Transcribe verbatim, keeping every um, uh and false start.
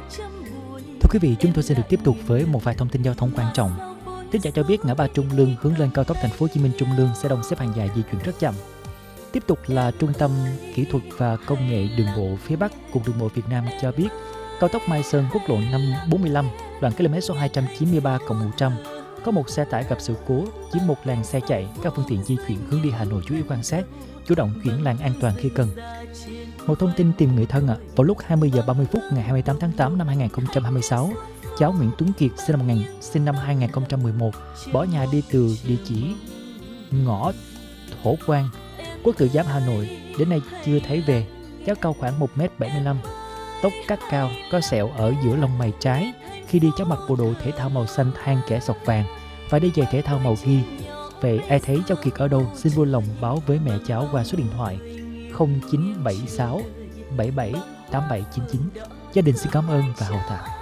Thưa quý vị, chúng tôi sẽ được tiếp tục với một vài thông tin giao thông quan trọng. Tin giả cho biết ngã ba Trung Lương hướng lên cao tốc Thành phố Hồ Chí Minh Trung Lương sẽ đông xếp hàng dài di chuyển rất chậm. Tiếp tục là Trung tâm Kỹ thuật và Công nghệ Đường bộ phía Bắc, Cục Đường bộ Việt Nam cho biết cao tốc Mai Sơn quốc lộ năm bốn mươi lăm đoạn km số hai trăm chín mươi ba cộng một trăm có một xe tải gặp sự cố chiếm một làn xe chạy, các phương tiện di chuyển hướng đi Hà Nội chú ý quan sát, chủ động chuyển làn an toàn khi cần. Một thông tin tìm người thân ạ, à, vào lúc hai mươi giờ ba mươi phút ngày hai mươi tám tháng tám năm hai nghìn không trăm hai mươi sáu, cháu Nguyễn Tuấn Kiệt sinh năm một nghìn sinh năm hai nghìn không trăm mười một bỏ nhà đi từ địa chỉ ngõ Thổ Quang, Quốc Tử Giám, Hà Nội, đến nay chưa thấy về. Cháu cao khoảng một mét bảy mươi lăm, tóc cắt cao, có sẹo ở giữa lông mày trái. Khi đi cháu mặc bộ đồ thể thao màu xanh than kẻ sọc vàng và đi giày thể thao màu ghi. Vậy ai thấy cháu Kiệt ở đâu xin vui lòng báo với mẹ cháu qua số điện thoại không chín bảy sáu bảy bảy tám bảy chín chín. Gia đình xin cảm ơn và hậu tạ.